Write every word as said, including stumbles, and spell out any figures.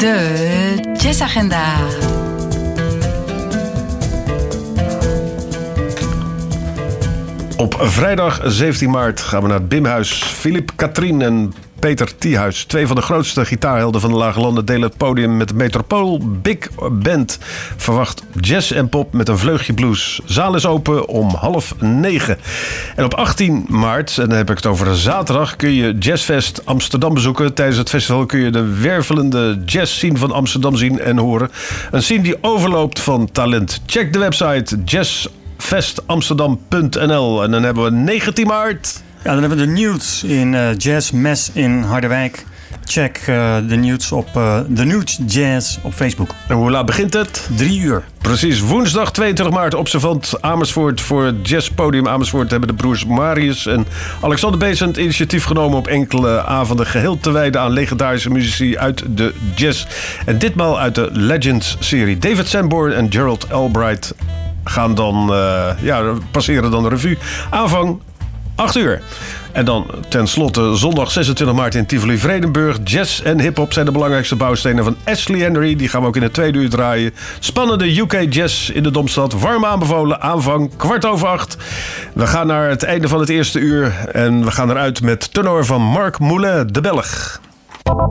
De Jazzagenda. Op vrijdag zeventien maart gaan we naar het Bimhuis. Philippe Katrien en Peter Thiehuis, twee van de grootste gitaarhelden van de Lage Landen, delen het podium met de Metropool Big Band. Verwacht jazz en pop met een vleugje blues. Zaal is open om half negen. En op achttien maart, en dan heb ik het over zaterdag, kun je Jazzfest Amsterdam bezoeken. Tijdens het festival kun je de wervelende jazzscene van Amsterdam zien en horen. Een scene die overloopt van talent. Check de website jazzfest amsterdam punt n l. En dan hebben we negentien maart... Ja, dan hebben we de nudes in uh, Jazz Mes in Harderwijk. Check uh, de nudes op uh, The Nudes Jazz op Facebook. En hoe laat begint het? Drie uur. Precies, woensdag tweeëntwintig maart, Observant Amersfoort. Voor het Jazzpodium Amersfoort hebben de broers Marius en Alexander Beesend initiatief genomen op enkele avonden geheel te wijden aan legendarische muzici uit de jazz. En ditmaal uit de Legends-serie. David Sanborn en Gerald Albright gaan dan, uh, ja, passeren dan de revue. Aanvang acht uur. En dan tenslotte zondag zesentwintig maart in Tivoli Vredenburg. Jazz en hiphop zijn de belangrijkste bouwstenen van Ashley Henry. Die gaan we ook in het tweede uur draaien. Spannende U K jazz in de Domstad. Warm aanbevolen. Aanvang kwart over acht. We gaan naar het einde van het eerste uur. En we gaan eruit met tenor van Marc Moulin, de Belg.